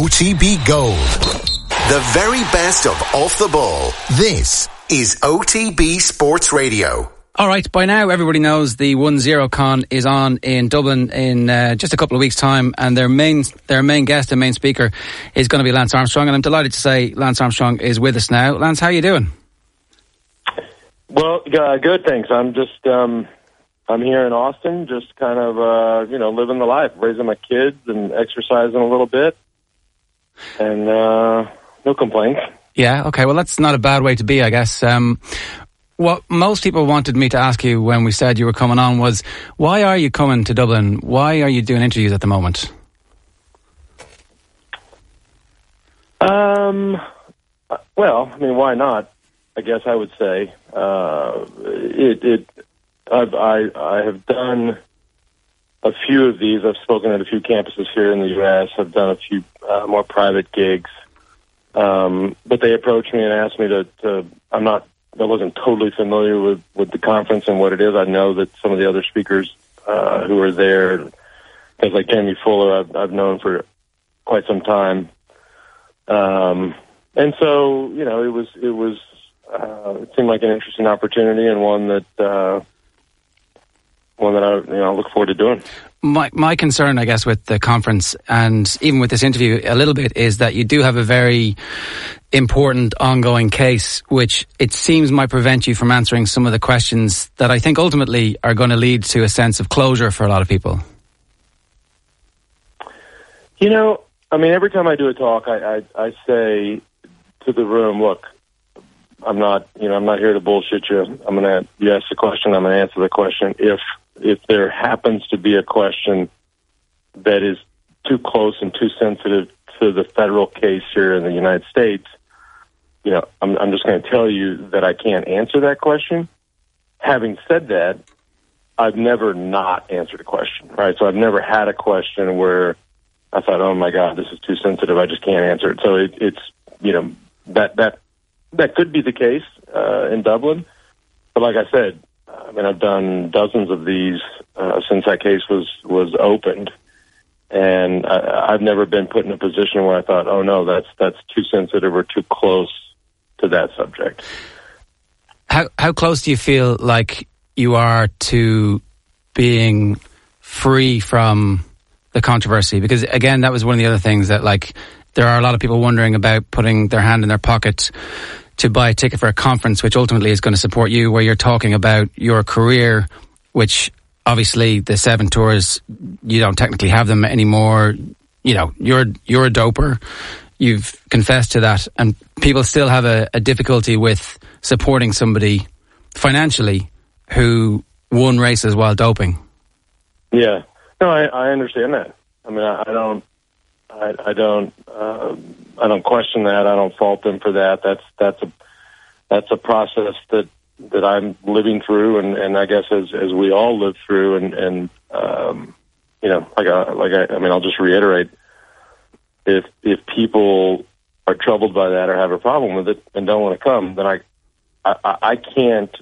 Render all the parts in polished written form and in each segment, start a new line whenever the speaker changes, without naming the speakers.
OTB Gold. The very best of Off the Ball. This is OTB Sports Radio.
All right, by now everybody knows the 1-0 Con is on in Dublin in just a couple of weeks' time, and their main guest and main speaker is going to be Lance Armstrong, and I'm delighted to say Lance Armstrong is with us now. Lance, how are you doing?
Well, good, thanks. I'm just I'm here in Austin, just kind of living the life, raising my kids and exercising a little bit, and no complaints.
Yeah, okay. Well, that's not a bad way to be, I guess. What most people wanted me to ask you when we said you were coming on was, why are you coming to Dublin? Why are you doing interviews at the moment?
Well, I mean, why not? I guess I would say I have done a few of these. I've spoken at a few campuses here in the U.S. I've done a few more private gigs, but they approached me and asked me to. I wasn't totally familiar with the conference and what it is. I know that some of the other speakers who are there, guys like Jamie Fuller, I've known for quite some time, and so it seemed like an interesting opportunity and one that I look forward to doing.
My concern, I guess, with the conference and even with this interview a little bit is that you do have a very important ongoing case, which it seems might prevent you from answering some of the questions that I think ultimately are going to lead to a sense of closure for a lot of people.
I mean, every time I do a talk, I say to the room, look, I'm not here to bullshit you. You ask the question, I'm going to answer the question. If there happens to be a question that is too close and too sensitive to the federal case here in the United States, I'm just going to tell you that I can't answer that question. Having said that, I've never not answered a question, right? So I've never had a question where I thought, oh my God, this is too sensitive, I just can't answer it. So it's that could be the case in Dublin. But like I said, I've done dozens of these since that case was opened, and I've never been put in a position where I thought, oh no, that's too sensitive or too close to that subject.
How close do you feel like you are to being free from the controversy? Because again, that was one of the other things that, like, there are a lot of people wondering about putting their hand in their pocket to buy a ticket for a conference which ultimately is going to support you, where you're talking about your career, which obviously the 7 tours, you don't technically have them anymore. You're a doper. You've confessed to that, and people still have a difficulty with supporting somebody financially who won races while doping. Yeah.
No, I understand that. I mean, I don't question that. I don't fault them for that. That's a process that I'm living through, and I guess as we all live through, and I'll just reiterate, if people are troubled by that or have a problem with it and don't want to come, then I can't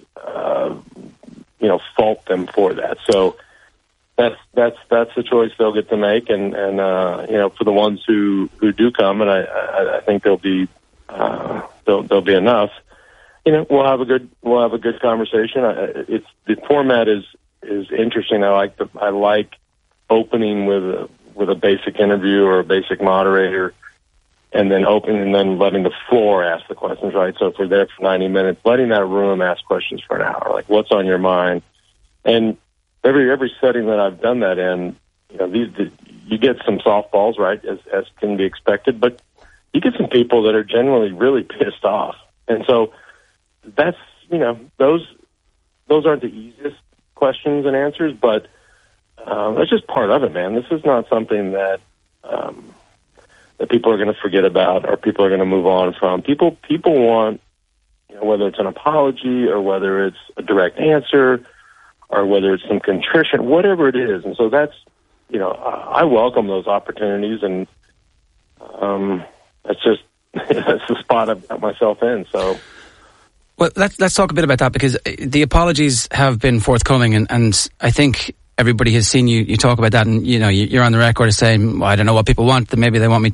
fault them for that. So that's the choice they'll get to make, and for the ones who do come, and I think there'll be enough. We'll have a good conversation. The format is interesting. I like opening with a basic interview or a basic moderator, and then letting the floor ask the questions. Right. So if we're there for 90 minutes, letting that room ask questions for an hour, like what's on your mind, and every setting that I've done that in, you get some softballs, right, as can be expected, but you get some people that are generally really pissed off, and so that's those aren't the easiest questions and answers, but that's just part of it, man. This is not something that people are going to forget about or people are going to move on from. People want, whether it's an apology or whether it's a direct answer or whether it's some contrition, whatever it is. And so that's, I welcome those opportunities, and that's the spot I've got myself in. So,
well, let's talk a bit about that, because the apologies have been forthcoming, and I think everybody has seen you talk about that, and you're on the record as saying, well, I don't know what people want, that maybe they want me to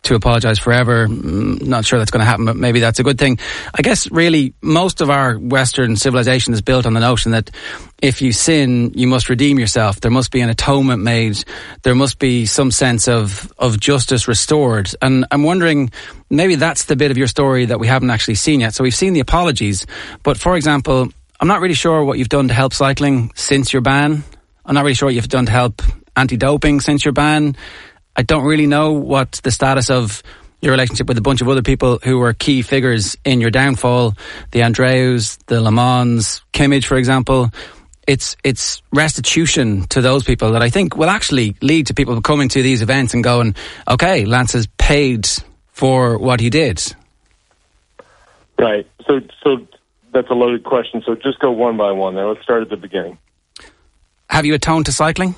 to apologise forever. Not sure that's going to happen, but maybe that's a good thing. I guess really most of our Western civilization is built on the notion that if you sin, you must redeem yourself. There must be an atonement made. There must be some sense of justice restored. And I'm wondering, maybe that's the bit of your story that we haven't actually seen yet. So we've seen the apologies, but for example, I'm not really sure what you've done to help cycling since your ban. I'm not really sure what you've done to help anti-doping since your ban. I don't really know what the status of your relationship with a bunch of other people who were key figures in your downfall, the Andreus, the Le Mans, Kimmage, for example. It's restitution to those people that I think will actually lead to people coming to these events and going, okay, Lance has paid for what he did.
Right. So that's a loaded question. So just go one by one there. Let's start at the beginning.
Have you atoned to cycling?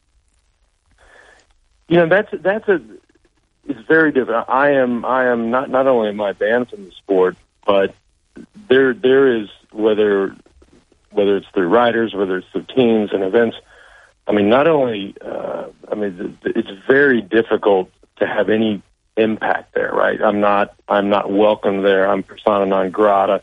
It's very different. I am not only am I banned from the sport, but there is whether it's through riders, whether it's through teams and events. I mean, not only it's very difficult to have any impact there, right? I'm not welcome there. I'm persona non grata.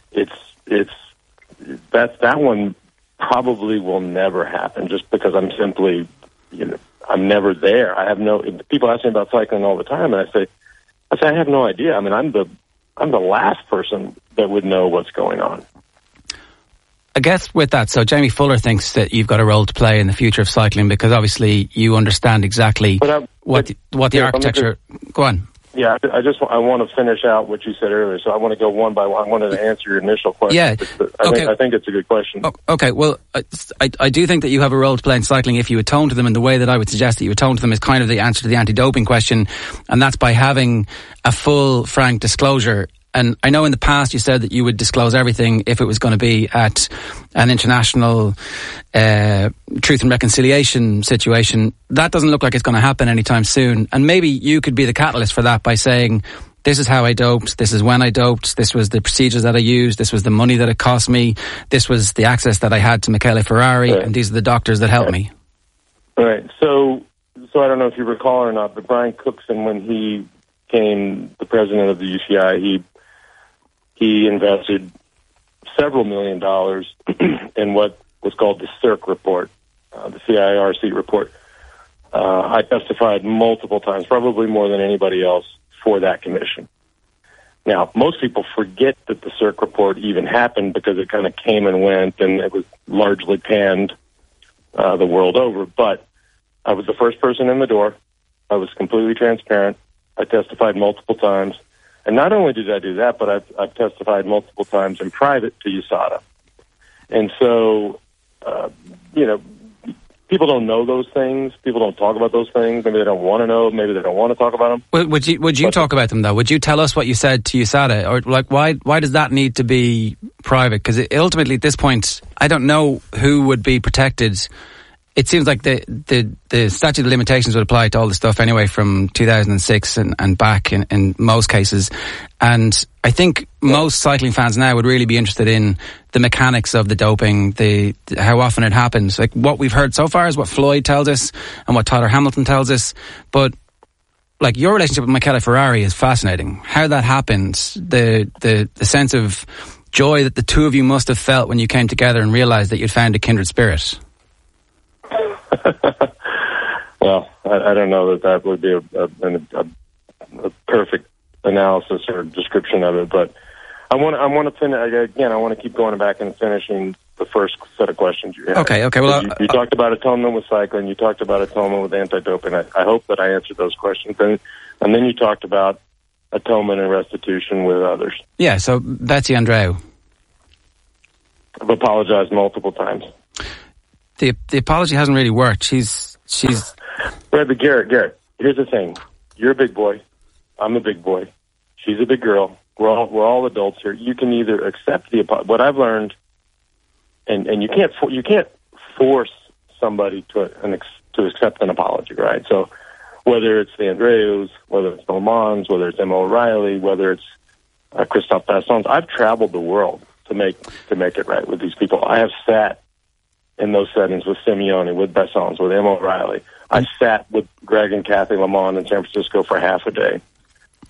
That one probably will never happen just because I'm simply, I'm never there. I have people ask me about cycling all the time, and I say I have no idea. I mean, I'm the last person that would know what's going on.
I guess with that, so Jamie Fuller thinks that you've got a role to play in the future of cycling because obviously you understand exactly what the architecture. Go on.
Yeah, I want to finish out what you said earlier, so I want to go one by one. I wanted to answer your initial question.
Yeah,
I think it's a good question.
Oh, okay, well, I do think that you have a role to play in cycling if you atone to them, and the way that I would suggest that you atone to them is kind of the answer to the anti-doping question, and that's by having a full, frank disclosure. And I know in the past you said that you would disclose everything if it was going to be at an international truth and reconciliation situation. That doesn't look like it's going to happen anytime soon. And maybe you could be the catalyst for that by saying, this is how I doped, this is when I doped, this was the procedures that I used, this was the money that it cost me, this was the access that I had to Michele Ferrari, right, and these are the doctors that helped me.
All right. So I don't know if you recall or not, but Brian Cookson, when he became the president of the UCI, he invested several $1 million in what was called the CIRC report, the CIRC report. I testified multiple times, probably more than anybody else, for that commission. Now, most people forget that the CIRC report even happened because it kind of came and went, and it was largely panned the world over. But I was the first person in the door. I was completely transparent. I testified multiple times. And not only did I do that, but I've testified multiple times in private to USADA. And so, people don't know those things. People don't talk about those things. Maybe they don't want to know. Maybe they don't want to talk about them.
Well, would you talk about them, though? Would you tell us what you said to USADA? Or, like, why does that need to be private? Because ultimately, at this point, I don't know who would be protected. It seems like the statute of limitations would apply to all the stuff anyway from 2006 and back in most cases. And I think most cycling fans now would really be interested in the mechanics of the doping, how often it happens. Like what we've heard so far is what Floyd tells us and what Tyler Hamilton tells us. But like your relationship with Michele Ferrari is fascinating. How that happened, the sense of joy that the two of you must have felt when you came together and realized that you'd found a kindred spirit.
Well, I don't know that would be a perfect analysis or description of it, but I want to finish again. I want to keep going back and finishing the first set of questions you had.
Okay. Well,
you talked about atonement with cycling. You talked about atonement with anti-doping. I hope that I answered those questions, and then you talked about atonement and restitution with others.
Yeah. So Betsy Andreu.
I've apologized multiple times.
The apology hasn't really worked. She's.
Right, but Garrett. Here's the thing: you're a big boy. I'm a big boy. She's a big girl. We're all adults here. You can either accept the apology. What I've learned, and you can't force somebody to accept an apology, right? So whether it's the Andreus, whether it's Le Mans, whether it's Emma O'Reilly, whether it's Christophe Bassons, I've traveled the world to make it right with these people. I have sat in those settings with Simeone, with Bassons, with Emma O'Reilly. I sat with Greg and Kathy Le Mans in San Francisco for half a day.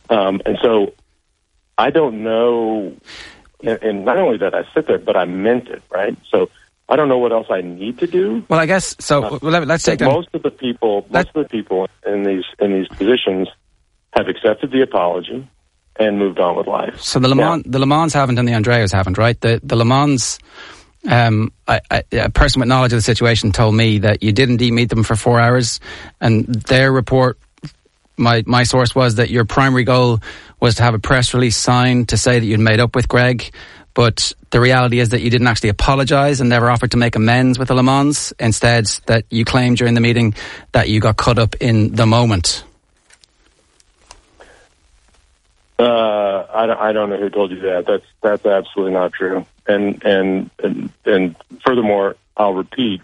And so I don't know, and not only that I sit there, but I meant it, right? So I don't know what else I need to do.
Well, I guess so. Let's take that.
Most of the people in these positions have accepted the apology and moved on with life.
So the Le Mans haven't, and the Andreas haven't, right? The Le Mans. A person with knowledge of the situation told me that you did indeed meet them for 4 hours, and their report, my source was that your primary goal was to have a press release signed to say that you'd made up with Greg, but the reality is that you didn't actually apologise and never offered to make amends with the Le Mans. Instead, that you claimed during the meeting that you got caught up in the moment.
I don't know who told you that. That's absolutely not true. And furthermore, I'll repeat,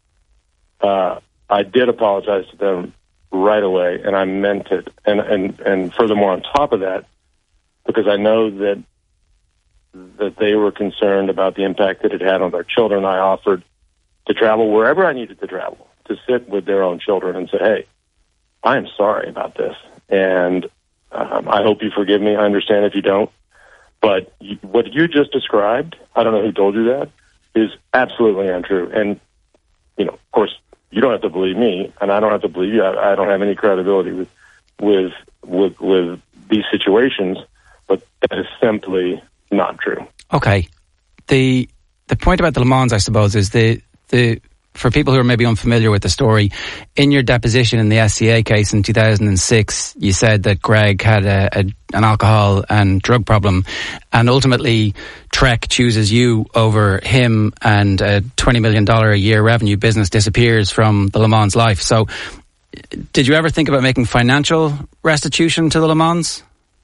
I did apologize to them right away, and I meant it. And furthermore, on top of that, because I know that they were concerned about the impact that it had on their children, I offered to travel wherever I needed to travel, to sit with their own children and say, hey, I am sorry about this, and I hope you forgive me. I understand if you don't. But what you just described, I don't know who told you that, is absolutely untrue. And, of course, you don't have to believe me, and I don't have to believe you. I don't have any credibility with these situations, but that is simply not true.
Okay. The point about the Le Mans, I suppose, is the for people who are maybe unfamiliar with the story, in your deposition in the SCA case in 2006, you said that Greg had an alcohol and drug problem, and ultimately Trek chooses you over him, and a $20 million a year revenue business disappears from the Le Mans life. So did you ever think about making financial restitution to the Le Mans?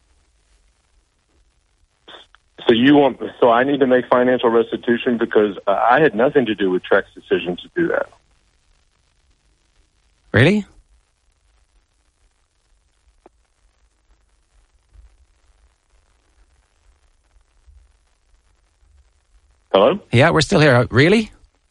So I need to make financial restitution because I had nothing to do with Trek's decision to do that.
Really?
Hello?
Yeah, we're still here. Really?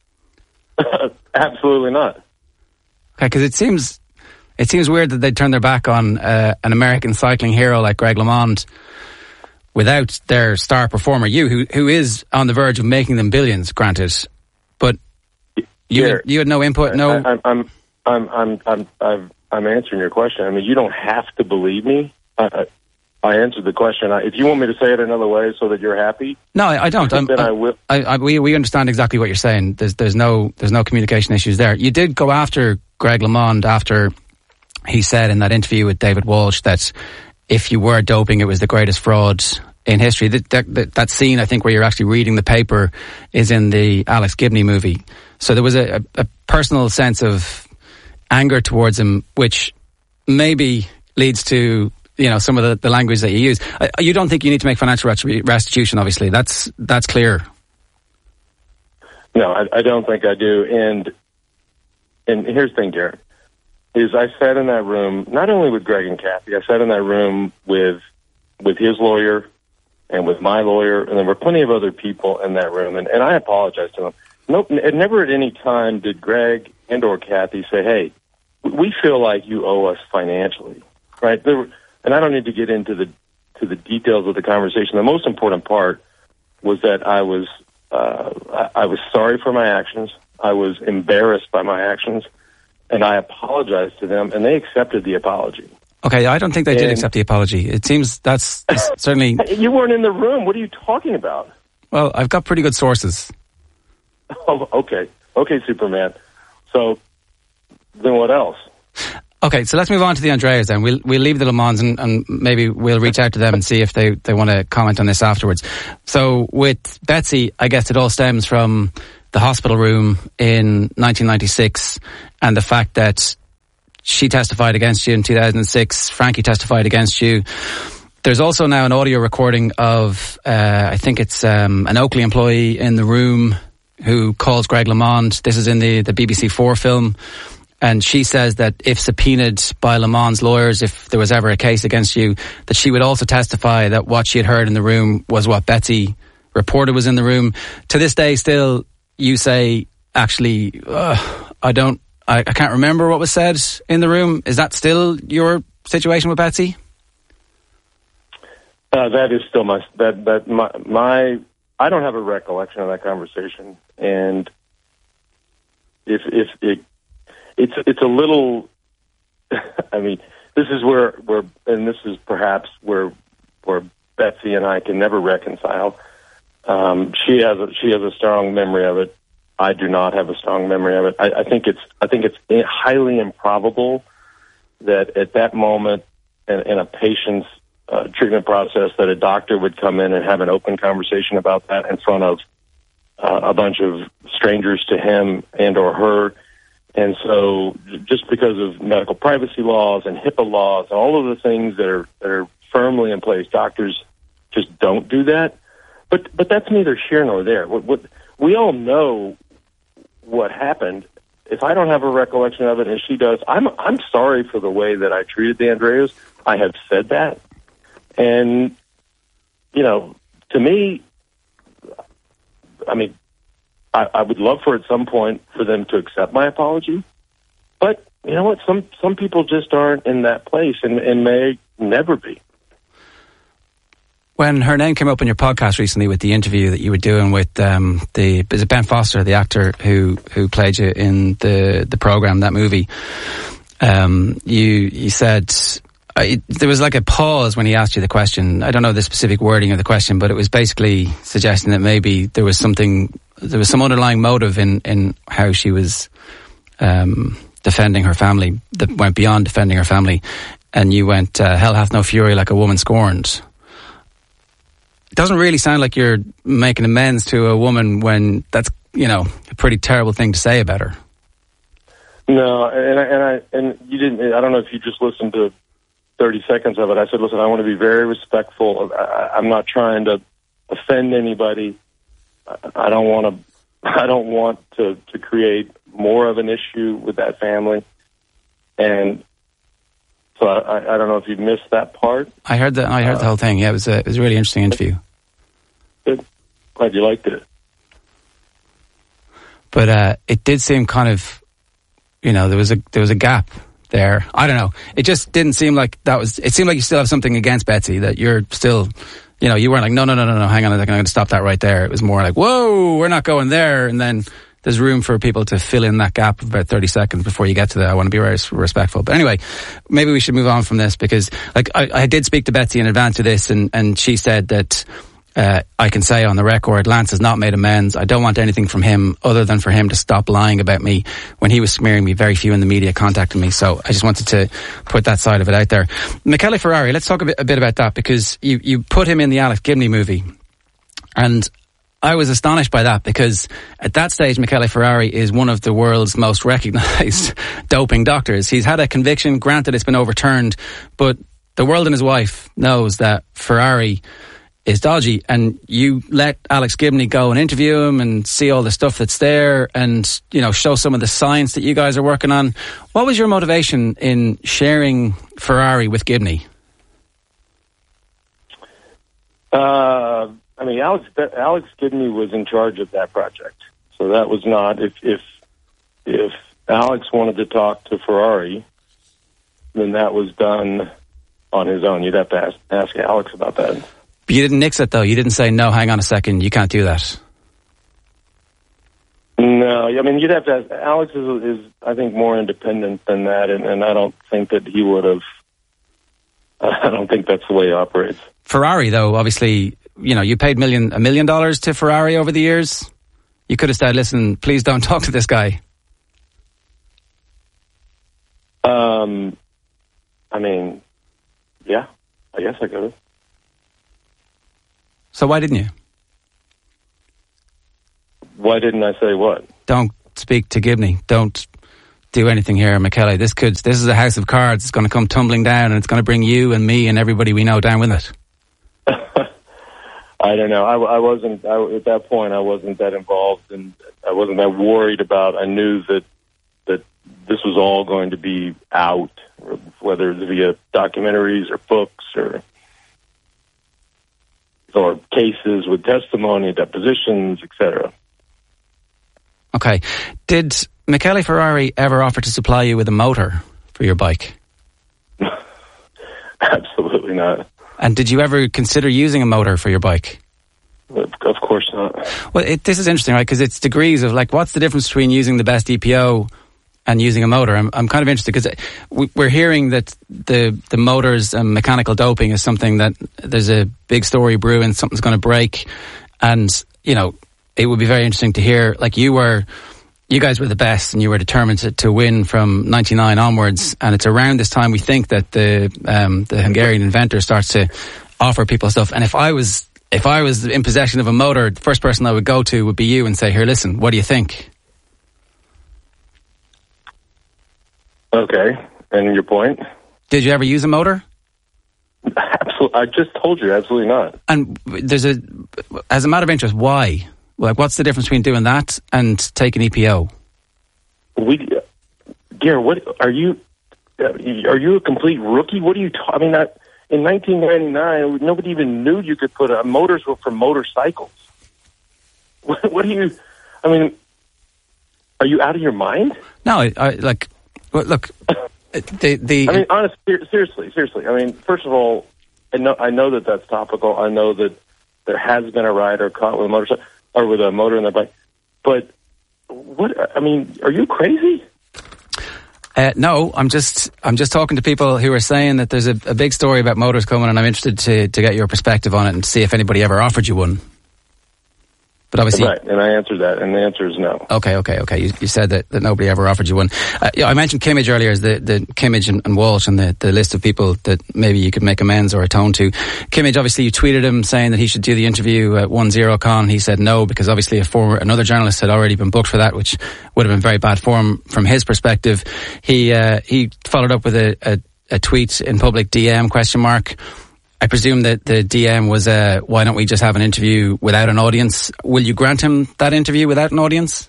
Absolutely not.
Okay, because it seems weird that they'd turn their back on an American cycling hero like Greg LeMond without their star performer, who is on the verge of making them billions, granted, but you had no input. No,
I'm answering your question. I mean, you don't have to believe me. I answered the question. If you want me to say it another way so that you're happy,
no, I don't.
Then I will.
We understand exactly what you're saying. There's no communication issues there. You did go after Greg LeMond after he said in that interview with David Walsh that if you were doping, it was the greatest fraud in history. That scene, I think, where you're actually reading the paper is in the Alex Gibney movie. So there was a personal sense of anger towards him, which maybe leads to, some of the language that you use. You don't think you need to make financial restitution, obviously. That's clear.
No, I don't think I do. And here's the thing, Garrett, is I sat in that room, not only with Greg and Kathy, I sat in that room with his lawyer and with my lawyer, and there were plenty of other people in that room, and I apologize to them. Nope, never at any time did Greg and or Kathy say, hey, we feel like you owe us financially, right? And I don't need to get into the details of the conversation. The most important part was that I was sorry for my actions. I was embarrassed by my actions, and I apologized to them, and they accepted the apology.
Okay, I don't think they did accept the apology. It seems that's certainly...
You weren't in the room. What are you talking about?
Well, I've got pretty good sources.
Oh, okay. Okay, Superman. So, then what else?
Okay, so let's move on to the Andreas then. We'll leave the Le Mans and maybe we'll reach out to them and see if they want to comment on this afterwards. So with Betsy, I guess it all stems from the hospital room in 1996 and the fact that she testified against you in 2006. Frankie testified against you. There's also now an audio recording of, I think it's an Oakley employee in the room who calls Greg LeMond. This is in the BBC 4 film. And she says that if subpoenaed by Le Mans lawyers, if there was ever a case against you, that she would also testify that what she had heard in the room was what Betsy reported was in the room. To this day, still, you say, actually, I can't remember what was said in the room. Is that still your situation with Betsy?
That is still my I don't have a recollection of that conversation, and if it's a little. I mean, this is where and this is perhaps where Betsy and I can never reconcile. She has a strong memory of it. I do not have a strong memory of it. I think it's highly improbable that at that moment in a patient's treatment process that a doctor would come in and have an open conversation about that in front of a bunch of strangers to him and or her. And so just because of medical privacy laws and HIPAA laws and all of the things that are firmly in place, doctors just don't do that. But that's neither here nor there. What we all know what happened. If I don't have a recollection of it and she does, I'm sorry for the way that I treated the Andreas. I have said that. And, to me, I mean, I would love for at some point for them to accept my apology. But you know what? Some people just aren't in that place and may never be.
When her name came up in your podcast recently with the interview that you were doing with is it Ben Foster, the actor who played you in the program, that movie, you said there was like a pause when he asked you the question. I don't know the specific wording of the question, but it was basically suggesting that maybe there was some underlying motive in how she was defending her family that went beyond defending her family. And you went, hell hath no fury like a woman scorned. It doesn't really sound like you're making amends to a woman when that's, a pretty terrible thing to say about her.
No, and you didn't. I don't know if you just listened to 30 seconds of it. I said, listen, I want to be very respectful. I'm not trying to offend anybody. I don't want to create more of an issue with that family. And so I don't know if you missed that part.
I heard the whole thing. Yeah, it was a really interesting interview.
Good. Glad you liked it.
But it did seem kind of, there was a gap there. I don't know. It just didn't seem like that was. It seemed like you still have something against Betsy, that you're still, you weren't like no, hang on a second, I'm going to stop that right there. It was more like, whoa, we're not going there, and then there's room for people to fill in that gap of about 30 seconds before you get to that. I want to be very respectful. But anyway, maybe we should move on from this, because I did speak to Betsy in advance of this, and she said that I can say on the record, Lance has not made amends. I don't want anything from him other than for him to stop lying about me. When he was smearing me, very few in the media contacted me. So I just wanted to put that side of it out there. Michele Ferrari, let's talk a bit about that, because you put him in the Alex Gibney movie. And I was astonished by that, because at that stage, Michele Ferrari is one of the world's most recognised doping doctors. He's had a conviction, granted it's been overturned, but the world and his wife knows that Ferrari is dodgy, and you let Alex Gibney go and interview him and see all the stuff that's there and, show some of the science that you guys are working on. What was your motivation in sharing Ferrari with Gibney?
Alex Gibney was in charge of that project. So that was not, if Alex wanted to talk to Ferrari, then that was done on his own. You'd have to ask Alex about that.
But you didn't nix it, though. You didn't say, no, hang on a second, you can't do that.
No, you'd have to ask. Alex is I think, more independent than that, and I don't think that he would have. I don't think that's the way he operates.
Ferrari, though, obviously, you paid $1 million to Ferrari over the years. You could have said, listen, please don't talk to this guy.
Yeah, I guess I could have.
So why didn't you?
Why didn't I say what?
Don't speak to Gibney. Don't do anything here, Michele. This is a house of cards. It's going to come tumbling down, and it's going to bring you and me and everybody we know down with it.
I don't know. I wasn't at that point. I wasn't that involved, and I wasn't that worried about. I knew that this was all going to be out, whether it's via documentaries or books or cases with testimony, depositions, etc.
Okay. Did Michele Ferrari ever offer to supply you with a motor for your bike?
Absolutely not.
And did you ever consider using a motor for your bike?
Of course not.
Well, this is interesting, right? Because it's degrees of like, what's the difference between using the best EPO and using a motor? I'm kind of interested because we're hearing that the motors and mechanical doping is something that there's a big story brewing, something's going to break. And, it would be very interesting to hear, like you guys were the best and you were determined to win from 99 onwards. And it's around this time we think that the Hungarian inventor starts to offer people stuff. And if I was in possession of a motor, the first person I would go to would be you and say, here, listen, what do you think?
Okay. And your point?
Did you ever use a motor?
Absolutely. I just told you, absolutely not.
And as a matter of interest, why? Like, what's the difference between doing that and taking EPO?
Gare, what are you? Are you a complete rookie? What are you talking? In 1999, nobody even knew you could put motors were for motorcycles. What do you? I mean, are you out of your mind?
No, look. I
mean, honestly, seriously. I mean, first of all, I know that that's topical. I know that there has been a rider caught with a motorcycle or with a motor in their bike. But what? I mean, are you crazy?
No, I'm just talking to people who are saying that there's a big story about motors coming, and I'm interested to get your perspective on it and see if anybody ever offered you one. But obviously,
right, and I answered that, and the answer is no.
Okay. You said that nobody ever offered you one. I mentioned Kimmage earlier as the Kimmage and Walsh and the list of people that maybe you could make amends or atone to. Kimmage, obviously, you tweeted him saying that he should do the interview at 10con. He said no because obviously another journalist had already been booked for that, which would have been very bad form from his perspective. He followed up with a tweet in public, DM ? I presume that the DM was, why don't we just have an interview without an audience? Will you grant him that interview without an audience?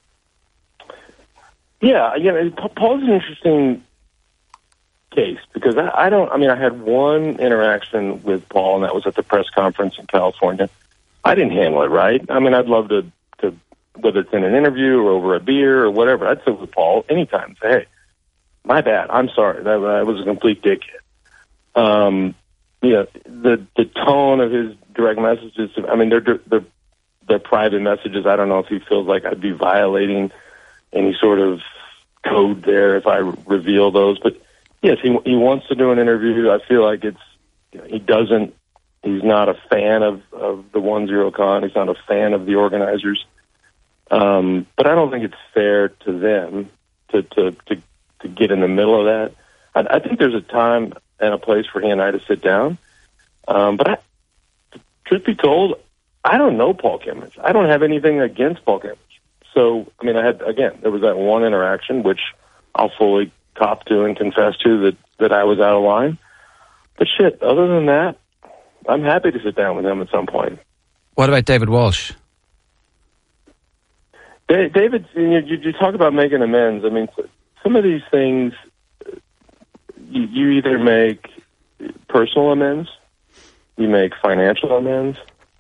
Yeah, Paul's an interesting case because I had one interaction with Paul, and that was at the press conference in California. I didn't handle it right. I mean, I'd love to whether it's in an interview or over a beer or whatever, I'd sit with Paul anytime and say, hey, my bad, I'm sorry, that was a complete dickhead. The tone of his direct messages, I mean, they're private messages. I don't know if he feels like I'd be violating any sort of code there if I reveal those. But yes, he wants to do an interview. I feel like he's not a fan of the 10con. He's not a fan of the organizers. But I don't think it's fair to them to get in the middle of that. I think there's a time and a place for he and I to sit down. But truth be told, I don't know Paul Kimmage. I don't have anything against Paul Kimmage. So, I mean, there was that one interaction, which I'll fully cop to and confess to that I was out of line. But shit, other than that, I'm happy to sit down with him at some point.
What about David Walsh?
David, you talk about making amends. I mean, some of these things, you either make personal amends, you make financial amends.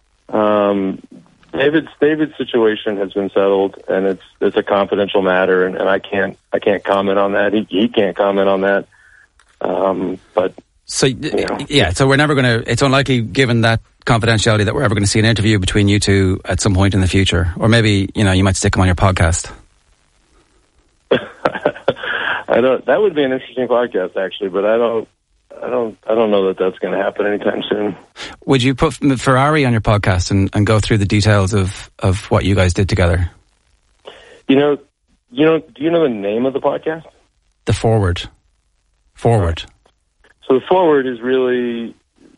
David's situation has been settled, and it's a confidential matter, and I can't comment on that. He can't comment on that. But
so so we're never going to. It's unlikely, given that confidentiality, that we're ever going to see an interview between you two at some point in the future, or maybe you might stick him on your podcast.
That would be an interesting podcast, actually, but I don't know that that's going to happen anytime soon.
Would you put Ferrari on your podcast and go through the details of what you guys did together?
Do you know the name of the podcast?
The Forward. Forward.
So the Forward is really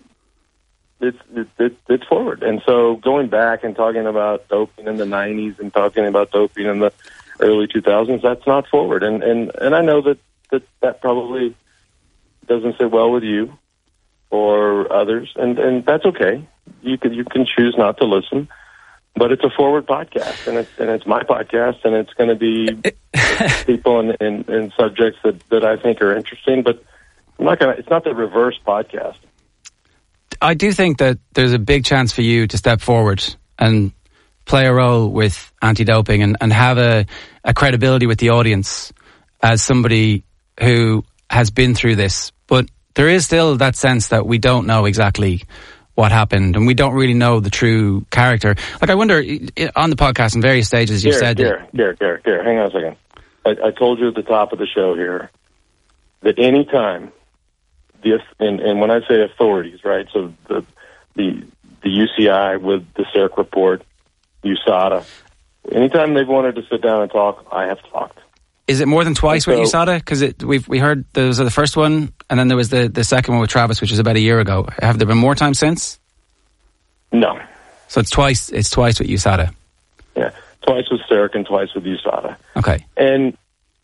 it's Forward, and so going back and talking about doping in the 90s and talking about doping in the early 2000s, that's not Forward, and I know that probably doesn't sit well with you or others, and that's okay. You can choose not to listen, but it's a Forward podcast, and it's my podcast, and it's going to be people and subjects that I think are interesting, but it's not the reverse podcast.
I do think that there's a big chance for you to step forward and play a role with anti-doping and have a credibility with the audience as somebody who has been through this. But there is still that sense that we don't know exactly what happened, and we don't really know the true character. Like, I wonder, on the podcast in various stages, you said
Garrett, hang on a second. I told you at the top of the show here that any time, and when I say authorities, right, so the UCI with the CERC report, USADA, anytime they've wanted to sit down and talk, I have talked.
Is it more than twice with USADA? Because we heard there was the first one, and then there was the second one with Travis, which was about a year ago. Have there been more times since?
No.
So it's twice. It's twice with USADA.
Yeah, twice with CERC and twice with USADA.
Okay.
And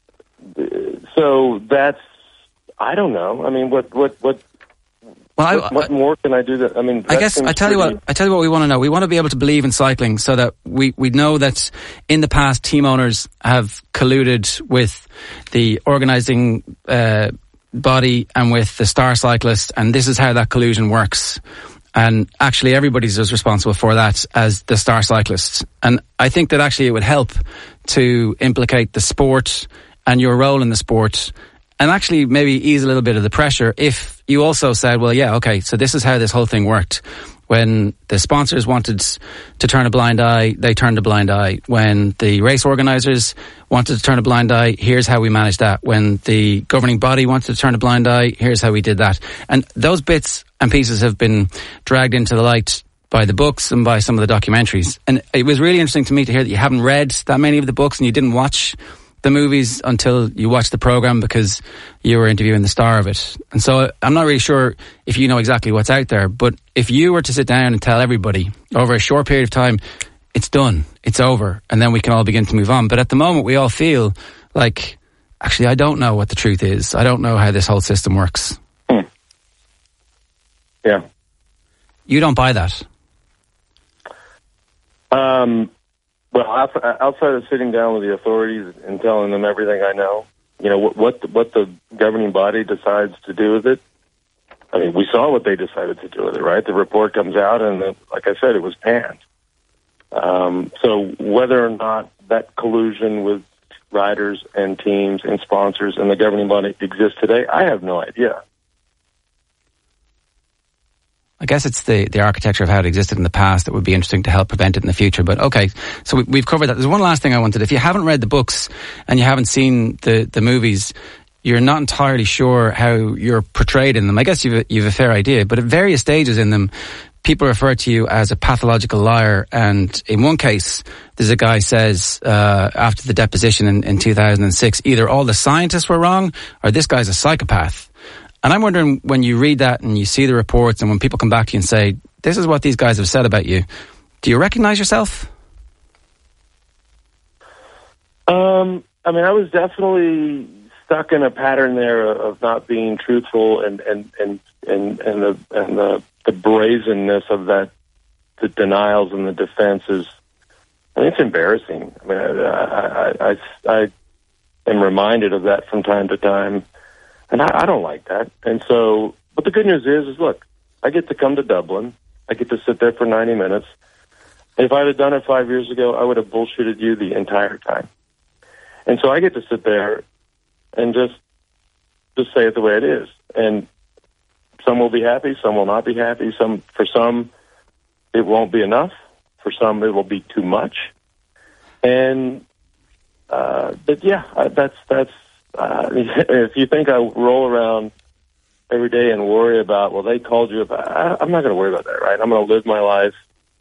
so that's, I don't know. I mean, what more can I do? That I mean,
I guess I tell you what we want to know. We want to be able to believe in cycling, so that we know that in the past team owners have colluded with the organising body and with the star cyclist, and this is how that collusion works. And actually, everybody's as responsible for that as the star cyclists. And I think that actually it would help to implicate the sport and your role in the sport, and actually maybe ease a little bit of the pressure if you also said, well, yeah, okay, so this is how this whole thing worked. When the sponsors wanted to turn a blind eye, they turned a blind eye. When the race organisers wanted to turn a blind eye, here's how we managed that. When the governing body wanted to turn a blind eye, here's how we did that. And those bits and pieces have been dragged into the light by the books and by some of the documentaries. And it was really interesting to me to hear that you haven't read that many of the books and you didn't watch the movies until you watched the program because you were interviewing the star of it. And so I'm not really sure if you know exactly what's out there, but if you were to sit down and tell everybody over a short period of time, it's done, it's over, and then we can all begin to move on. But at the moment we all feel like, actually, I don't know what the truth is. I don't know how this whole system works.
Yeah.
You don't buy that?
Well, outside of sitting down with the authorities and telling them everything I know, you know, what the governing body decides to do with it. I mean, we saw what they decided to do with it, right? The report comes out, and like I said, it was panned. So whether or not that collusion with riders and teams and sponsors and the governing body exists today, I have no idea.
I guess it's the architecture of how it existed in the past that would be interesting to help prevent it in the future. But okay, so we've covered that. There's one last thing I wanted. If you haven't read the books and you haven't seen the movies, you're not entirely sure how you're portrayed in them. I guess you've a fair idea, but at various stages in them, people refer to you as a pathological liar. And in one case, there's a guy says, after the deposition in 2006, either all the scientists were wrong or this guy's a psychopath. And I'm wondering, when you read that and you see the reports and when people come back to you and say, this is what these guys have said about you, do you recognize yourself?
I mean, I was definitely stuck in a pattern there of not being truthful and the brazenness of that, the denials and the defenses. I mean, it's embarrassing. I mean, I am reminded of that from time to time. And I don't like that. And so, but the good news is look, I get to come to Dublin. I get to sit there for 90 minutes. If I'd have done it 5 years ago, I would have bullshitted you the entire time. And so I get to sit there and just say it the way it is. And some will be happy, some will not be happy. For some, it won't be enough. For some, it will be too much. And, but yeah, that's, if you think I roll around every day and worry about, well, they called you about, I'm not going to worry about that, right? I'm going to live my life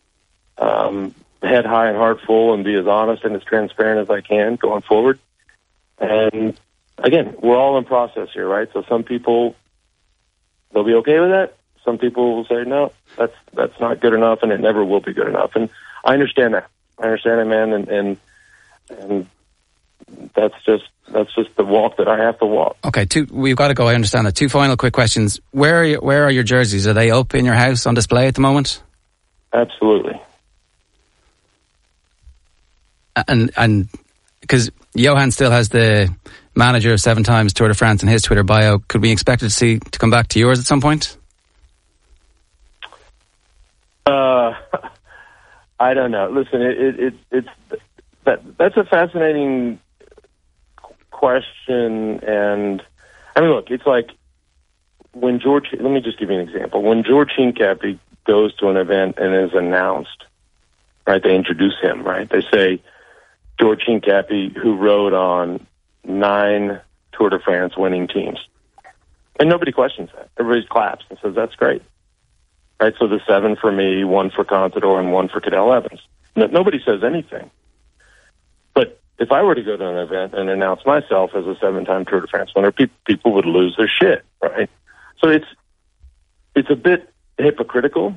head high and heart full and be as honest and as transparent as I can going forward. And again, we're all in process here, right? So some people, they'll be okay with that. Some people will say, no, that's not good enough, and it never will be good enough. And I understand that. I understand it, man, and that's just the walk that I have to walk.
Okay, we've got to go. I understand that. 2 final quick questions. Where are your jerseys? Are they up in your house on display at the moment?
Absolutely.
And because Johan still has the manager of 7 times Tour de France in his Twitter bio, could we expect to come back to yours at some point?
I don't know. Listen, that's a fascinating question, and I mean, look, it's like when George, let me just give you an example. When George Hincapie goes to an event and is announced, right, they introduce him, right? They say, George Hincapie, who rode on 9 Tour de France winning teams. And nobody questions that. Everybody claps and says, that's great. Right, so the 7 for me, 1 for Contador, and 1 for Cadel Evans. Nobody says anything. But if I were to go to an event and announce myself as a 7-time Tour de France winner, people would lose their shit, right? So it's a bit hypocritical.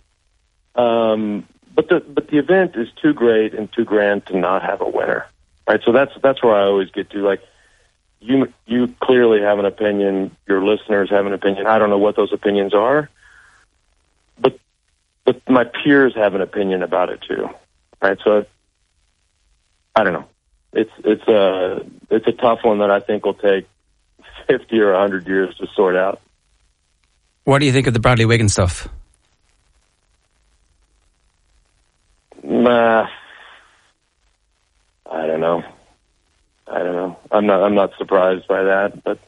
But the event is too great and too grand to not have a winner, right? So that's where I always get to. Like, you clearly have an opinion. Your listeners have an opinion. I don't know what those opinions are, but my peers have an opinion about it too, right? So I don't know. It's a tough one that I think will take 50 or 100 years to sort out.
What do you think of the Bradley Wiggins stuff?
I don't know. I'm not surprised by that, but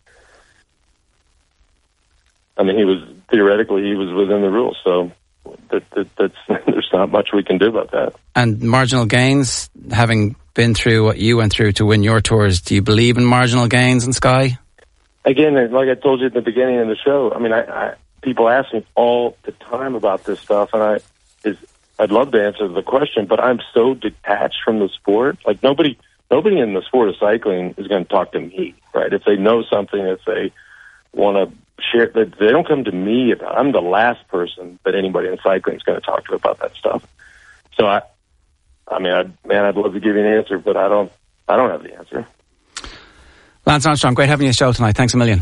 I mean, he was within the rules, so that's there's not much we can do about that. And
marginal gains, having been through what you went through to win your tours, do you believe in marginal gains in Sky?
Again, like I told you at the beginning of the show, I mean, I people ask me all the time about this stuff, and I'd love to answer the question, but I'm so detached from the sport. Like, nobody in the sport of cycling is going to talk to me, right? If they know something, if they want to share, they don't come to me about it. I'm the last person that anybody in cycling is going to talk to about that stuff. So I'd love to give you an answer, but I don't have the answer.
Lance Armstrong, great having you on the show tonight. Thanks a million.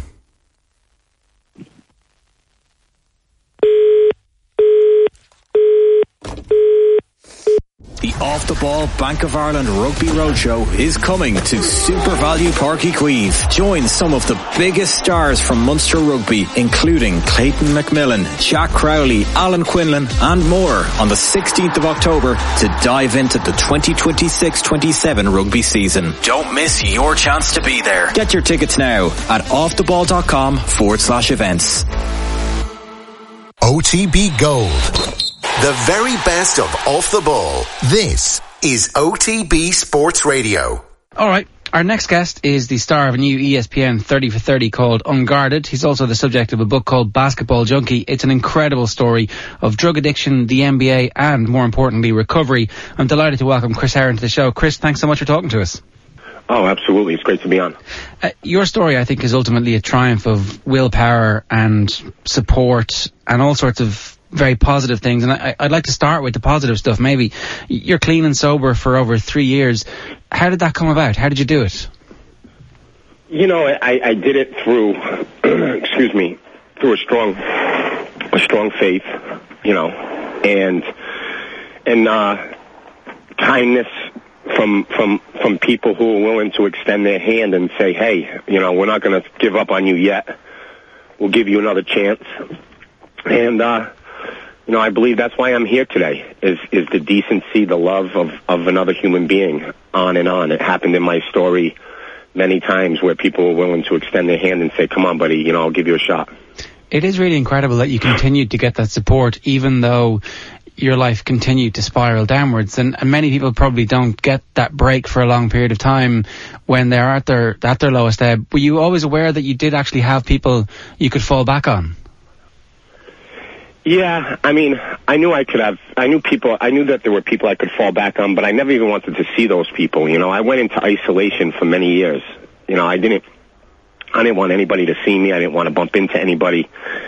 The Off the Ball Bank of Ireland Rugby Roadshow is coming to Super Value Páirc Uí Chaoimh. Join some of the biggest stars from Munster Rugby, including Clayton McMillan, Jack Crowley, Alan Quinlan, and more on the 16th of October to dive into the 2026-27 rugby season. Don't miss your chance to be there. Get your tickets now at offtheball.com/events.
OTB Gold. The very best of Off the Ball. This is OTB Sports Radio.
All right. Our next guest is the star of a new ESPN 30 for 30 called Unguarded. He's also the subject of a book called Basketball Junkie. It's an incredible story of drug addiction, the NBA, and more importantly, recovery. I'm delighted to welcome Chris Herron to the show. Chris, thanks so much for talking to us.
Oh, absolutely. It's great to be on.
Your story, I think, is ultimately a triumph of willpower and support and all sorts of very positive things, and I'd like to start with the positive stuff. Maybe you're clean and sober for over 3 years. How did that come about? How did you do it?
You know, I did it through, through a strong faith, you know, and kindness from people who are willing to extend their hand and say, hey, you know, we're not going to give up on you yet. We'll give you another chance. And you know, I believe that's why I'm here today, is the decency, the love of another human being, on and on. It happened in my story many times where people were willing to extend their hand and say, come on, buddy, you know, I'll give you a shot.
It is really incredible that you continued to get that support, even though your life continued to spiral downwards. And many people probably don't get that break for a long period of time when they're at their lowest ebb. Were you always aware that you did actually have people you could fall back on?
Yeah, I mean, I knew that there were people I could fall back on, but I never even wanted to see those people. You know, I went into isolation for many years. You know, I didn't want anybody to see me. I didn't want to bump into anybody.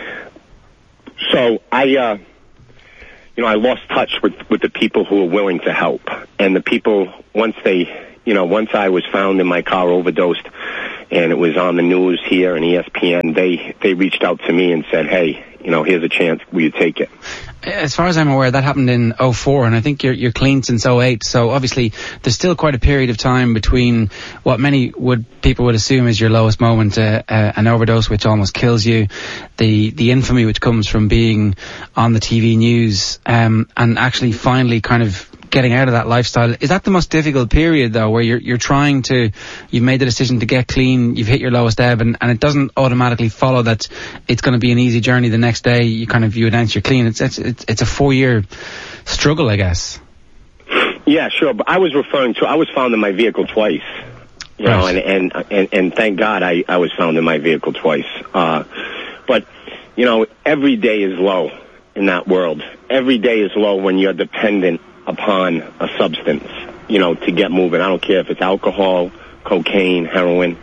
So I lost touch with the people who were willing to help. And the people, once I was found in my car overdosed and it was on the news here and ESPN, they reached out to me and said, hey, you know, here's a chance. Will you take it?
As far as I'm aware, that happened in 2004, and I think you're clean since 2008. So obviously, there's still quite a period of time between what people would assume is your lowest moment, an overdose which almost kills you, the infamy which comes from being on the TV news, and actually finally kind of getting out of that lifestyle. Is that the most difficult period, though, where you've made the decision to get clean, you've hit your lowest ebb, and it doesn't automatically follow that it's going to be an easy journey the next day you announce you're clean? It's a 4-year struggle, I guess.
Yeah, sure, but I was found in my vehicle twice. You know, and thank God I was found in my vehicle twice. But, you know, every day is low in that world. Every day is low when you're dependent upon a substance, you know, to get moving. I don't care if it's alcohol, cocaine, heroin.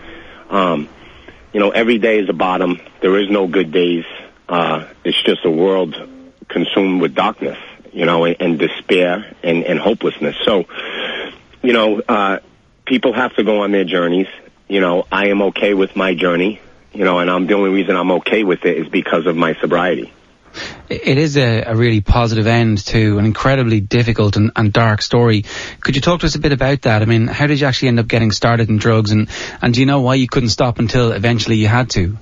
You know, every day is a bottom. There is no good days. It's just a world consumed with darkness, you know, and despair and hopelessness. So, you know, people have to go on their journeys. You know, I am okay with my journey, you know, and the only reason I'm okay with it is because of my sobriety.
It is a really positive end to an incredibly difficult and dark story. Could you talk to us a bit about that? I mean, how did you actually end up getting started in drugs, and do you know why you couldn't stop until eventually you had to?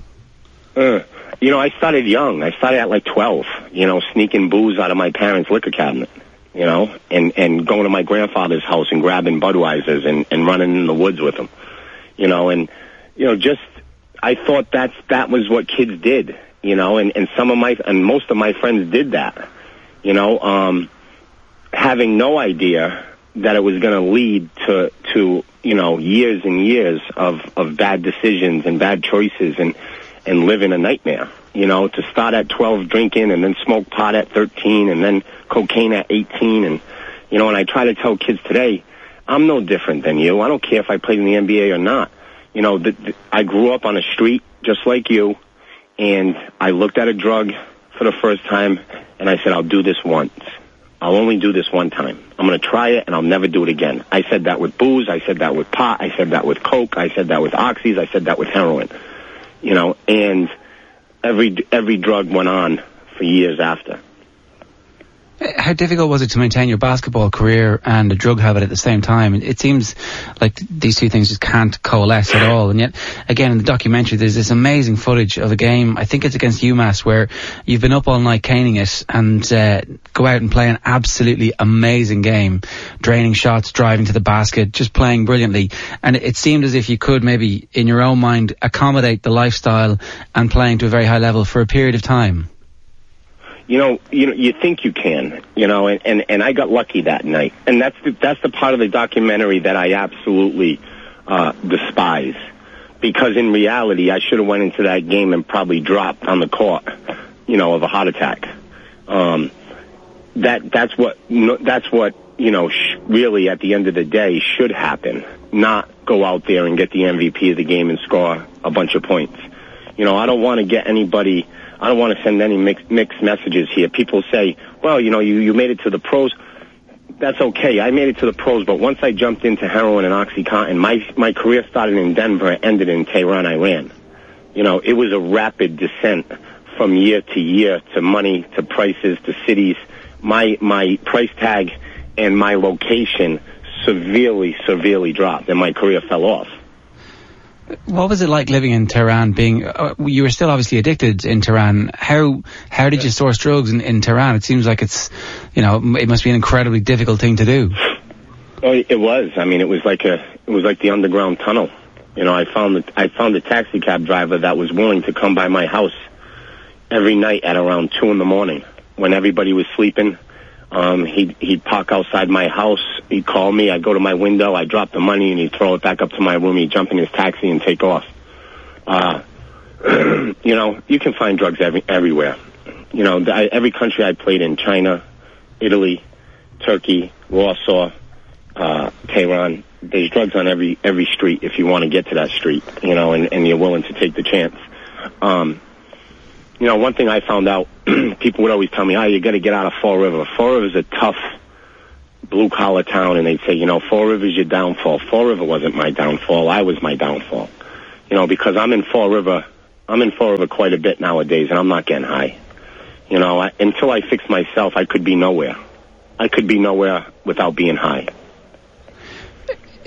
You know, I started young. I started at like 12, you know, sneaking booze out of my parents' liquor cabinet, you know, and going to my grandfather's house and grabbing Budweisers and running in the woods with them, you know, and, you know, just, I thought that was what kids did, you know, and most of my friends did that, you know, having no idea that it was going to lead to, you know, years and years of bad decisions and bad choices and living a nightmare, you know, to start at 12 drinking and then smoke pot at 13 and then cocaine at 18. And, you know, and I try to tell kids today, I'm no different than you. I don't care if I played in the NBA or not. You know, I grew up on a street just like you, and I looked at a drug for the first time, and I said, I'll do this once. I'll only do this one time. I'm going to try it, and I'll never do it again. I said that with booze. I said that with pot. I said that with coke. I said that with oxys. I said that with heroin. You know, and every drug went on for years after.
How difficult was it to maintain your basketball career and a drug habit at the same time? It seems like these two things just can't coalesce at all. And yet, again, in the documentary, there's this amazing footage of a game, I think it's against UMass, where you've been up all night caning it and go out and play an absolutely amazing game, draining shots, driving to the basket, just playing brilliantly. And it seemed as if you could maybe, in your own mind, accommodate the lifestyle and playing to a very high level for a period of time.
You know, you think you can, you know, and I got lucky that night. And that's the part of the documentary that I absolutely despise. Because in reality, I should have went into that game and probably dropped on the court, you know, of a heart attack. That's what, you know, really at the end of the day should happen. Not go out there and get the MVP of the game and score a bunch of points. You know, I don't want to send any mixed messages here. People say, well, you know, you made it to the pros. That's okay. I made it to the pros, but once I jumped into heroin and OxyContin, my career started in Denver and ended in Tehran, Iran. You know, it was a rapid descent from year to year, to money, to prices, to cities. My price tag and my location severely dropped, and my career fell off.
What was it like living in Tehran? You were still obviously addicted in Tehran. How did you source drugs in Tehran? It seems like it's, you know, it must be an incredibly difficult thing to do.
Oh, it was. I mean, it was like the underground tunnel. You know, I found a taxi cab driver that was willing to come by my house every night at around 2 a.m. when everybody was sleeping. He'd park outside my house. He'd call me. I'd go to my window. I'd drop the money, and he'd throw it back up to my room. He'd jump in his taxi and take off. You know, you can find drugs everywhere. You know, every country I played in, China, Italy, Turkey, Warsaw, Tehran, there's drugs on every street if you want to get to that street, you know, and you're willing to take the chance. You know, one thing I found out, people would always tell me, you got to get out of Fall River. Fall River's a tough blue-collar town, and they'd say, you know, Fall River's your downfall. Fall River wasn't my downfall. I was my downfall. You know, because I'm in Fall River quite a bit nowadays, and I'm not getting high. You know, until I fix myself, I could be nowhere. I could be nowhere without being high.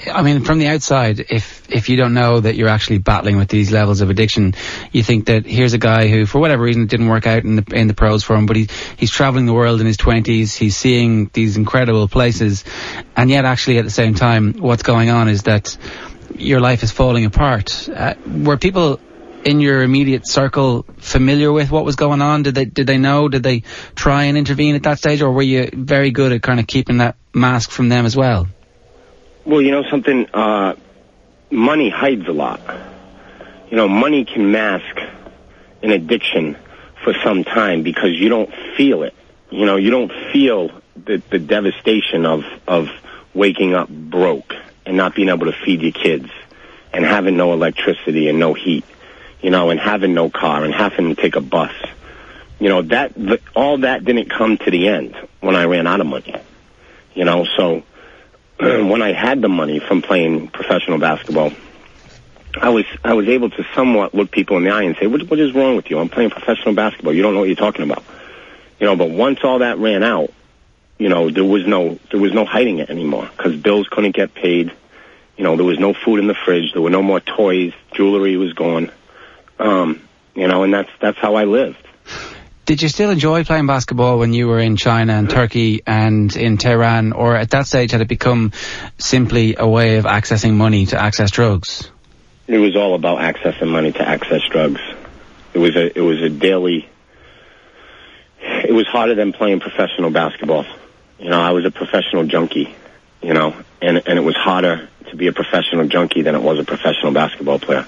I mean, from the outside, if you don't know that you're actually battling with these levels of addiction, you think that here's a guy who, for whatever reason, it didn't work out in the pros for him, but he's traveling the world in his 20s, he's seeing these incredible places, and yet actually at the same time, what's going on is that your life is falling apart. Were people in your immediate circle familiar with what was going on? Did they know? Did they try and intervene at that stage, or were you very good at kind of keeping that mask from them as well?
Well, you know something, money hides a lot. You know, money can mask an addiction for some time because you don't feel it. You know, you don't feel the devastation of waking up broke and not being able to feed your kids and having no electricity and no heat, you know, and having no car and having to take a bus. You know, all that didn't come to the end when I ran out of money. You know, so when I had the money from playing professional basketball, I was able to somewhat look people in the eye and say, what is wrong with you? I'm playing professional basketball. You don't know what you're talking about. You know, but once all that ran out, you know, there was no hiding it anymore because bills couldn't get paid. You know, there was no food in the fridge. There were no more toys. Jewelry was gone. You know, and that's how I lived.
Did you still enjoy playing basketball when you were in China and Turkey and in Tehran, or at that stage had it become simply a way of accessing money to access drugs?
It was all about accessing money to access drugs. It was a daily. It was harder than playing professional basketball. You know, I was a professional junkie. You know, and it was harder to be a professional junkie than it was a professional basketball player.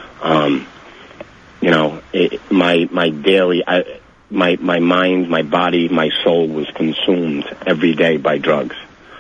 You know, my daily. My mind, my body, my soul was consumed every day by drugs.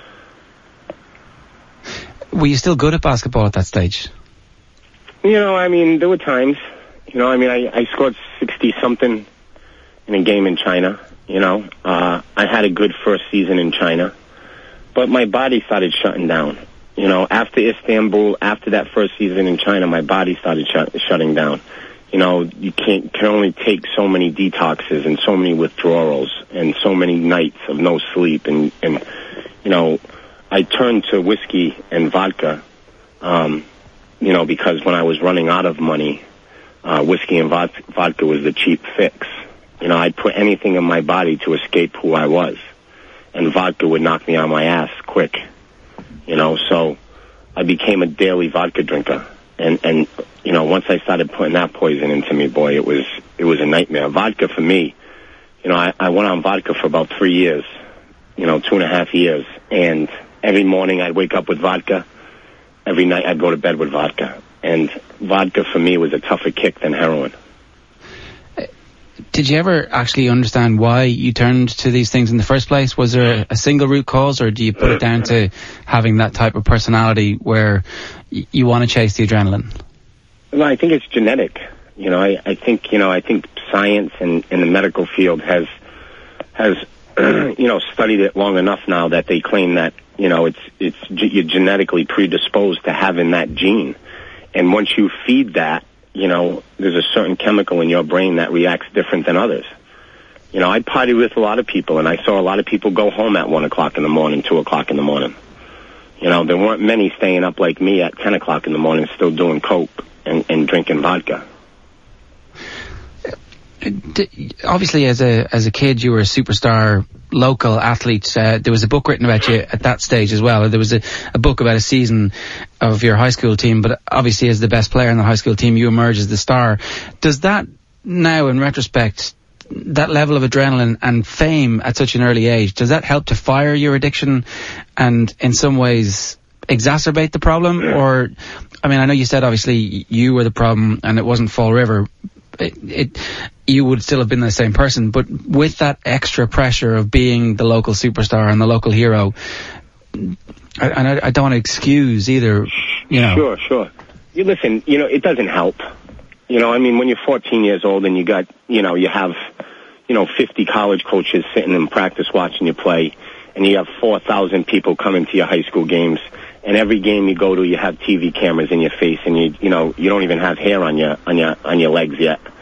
Were you still good at basketball at that stage?
You know, I mean, there were times. You know, I mean, I scored 60-something in a game in China. You know, I had a good first season in China. But my body started shutting down. You know, after Istanbul, after that first season in China, my body started shutting down. You know, you can only take so many detoxes and so many withdrawals and so many nights of no sleep. And you know, I turned to whiskey and vodka, you know, because when I was running out of money, whiskey and vodka was the cheap fix. You know, I'd put anything in my body to escape who I was. And vodka would knock me on my ass quick. You know, so I became a daily vodka drinker. And you know, once I started putting that poison into me, boy, it was a nightmare. Vodka for me, you know, I went on vodka for about 3 years, you know, 2.5 years. And every morning I'd wake up with vodka. Every night I'd go to bed with vodka. And vodka for me was a tougher kick than heroin.
Did you ever actually understand why you turned to these things in the first place? Was there a single root cause, or do you put it down to having that type of personality where you want to chase the adrenaline?
Well, I think it's genetic. You know, I think science and the medical field has you know, studied it long enough now that they claim that, you know, you're genetically predisposed to having that gene. And once you feed that, you know, there's a certain chemical in your brain that reacts different than others. You know, I partied with a lot of people, and I saw a lot of people go home at 1 o'clock in the morning, 2 o'clock in the morning. You know, there weren't many staying up like me at 10 o'clock in the morning still doing coke and drinking vodka.
Obviously, as a kid, you were a superstar local athlete. There was a book written about you at that stage as well. There was a book about a season of your high school team, but obviously as the best player in the high school team, you emerge as the star. Does that now, in retrospect, that level of adrenaline and fame at such an early age, does that help to fire your addiction and in some ways exacerbate the problem? Or, I mean, I know you said obviously you were the problem and it wasn't Fall River. You would still have been the same person, but with that extra pressure of being the local superstar and the local hero, and I don't want to excuse either, you know. Sure.
You listen, you know, it doesn't help. You know, I mean, when you're 14 years old and you got, you know, you have, you know, 50 college coaches sitting in practice watching you play, and you have 4,000 people coming to your high school games, and every game you go to, you have TV cameras in your face, and you know, you don't even have hair on your legs yet.